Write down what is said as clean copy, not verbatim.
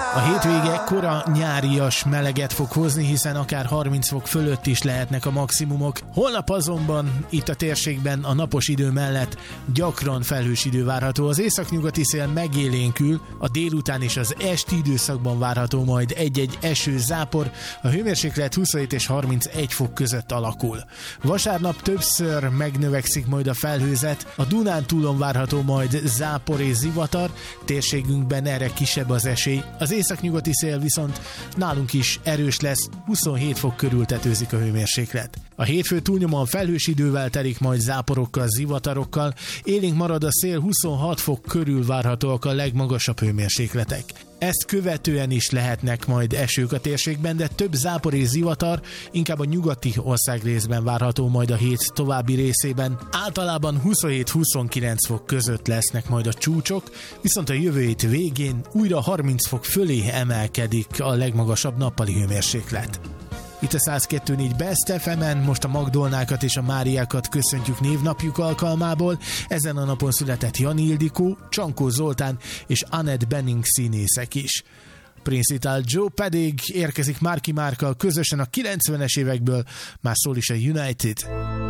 A hétvége kora nyárias meleget fog hozni, hiszen akár 30 fok fölött is lehetnek a maximumok. Holnap azonban itt a térségben a napos idő mellett gyakran felhős idő várható. Az északnyugati szél megélénkül, a délután és az esti időszakban várható majd egy-egy esőzápor, a hőmérséklet 27 és 31 fok között alakul. Vasárnap többször megnövekszik majd a felhőzet, a Dunántúlon várható majd zápor és zivatar, térségünkben erre kisebb az esély. Az északnyugati szél viszont nálunk is erős lesz, 27 fok körül tetőzik a hőmérséklet. A hétfő túlnyomóan felhős idővel telik majd záporokkal, zivatarokkal, élénk marad a szél, 26 fok körül várhatóak a legmagasabb hőmérsékletek. Ezt követően is lehetnek majd esők a térségben, de több zápor és zivatar inkább a nyugati országrészben várható majd a hét további részében. Általában 27-29 fok között lesznek majd a csúcsok, viszont a jövő hét végén újra 30 fok fölé emelkedik a legmagasabb nappali hőmérséklet. Itt a 102.4 Best FM-en most a Magdolnákat és a Máriákat köszöntjük névnapjuk alkalmából. Ezen a napon született Jani Ildikó, Csankó Zoltán és Annette Bening színészek is. Prince Ital Joe pedig érkezik Marky Markkal közösen a 90-es évekből, már szól is a United.